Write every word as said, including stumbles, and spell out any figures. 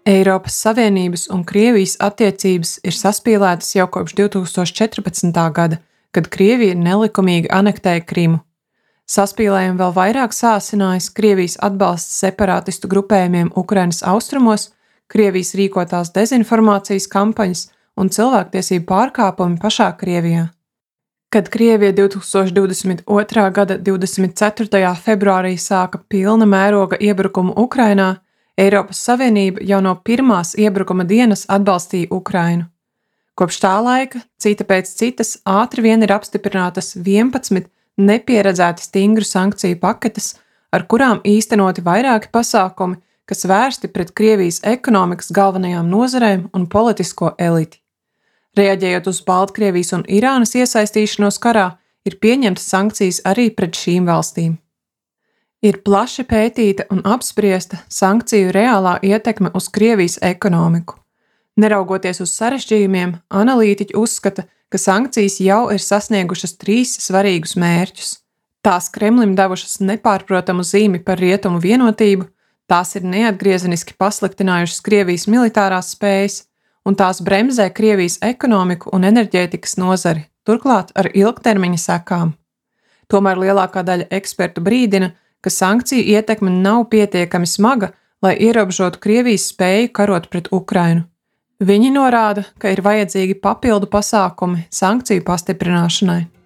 Eiropas Savienības un Krievijas attiecības ir saspīlētas jau kopš divi tūkstoši četrpadsmitā gada, kad Krievija nelikumīgi anektēja Krimu. Saspīlējumu vēl vairāk sāsinājis Krievijas atbalsts separātistu grupējumiem Ukrainas austrumos, Krievijas rīkotās dezinformācijas kampaņas un cilvēktiesību pārkāpumi pašā Krievijā. Kad Krievija divi tūkstoši divdesmit otrā gada divdesmit ceturtajā februārī sāka pilna mēroga iebrukumu Ukrainā, Eiropas Savienība jau no pirmās iebrukuma dienas atbalstīja Ukrainu. Kopš tā laika, cita pēc citas, ātri vien ir apstiprinātas vienpadsmit nepieredzēti stingru sankciju paketes, ar kurām īstenoti vairāki pasākumi, kas vērsti pret Krievijas ekonomikas galvenajām nozarēm un politisko eliti. Reaģējot uz Baltkrievijas un Irānas iesaistīšanos karā, ir pieņemtas sankcijas arī pret šīm valstīm. Ir plaši pētīta un apspriesta sankciju reālā ietekme uz Krievijas ekonomiku. Neraugoties uz sarežģījumiem, analītiķi uzskata, ka sankcijas jau ir sasniegušas trīs svarīgus mērķus. Tās Kremlim devušas nepārprotamu zīmi par rietumu vienotību, tās ir neatgriezeniski pasliktinājušas Krievijas militārās spējas, un tās bremzē Krievijas ekonomiku un enerģētikas nozari, turklāt ar ilgtermiņa sekām. Tomēr lielākā daļa ekspertu brīdina, ka sankciju ietekme nav pietiekami smaga, lai ierobežotu Krievijas spēju karot pret Ukrainu. Viņi norāda, ka ir vajadzīgi papildu pasākumi sankciju pastiprināšanai.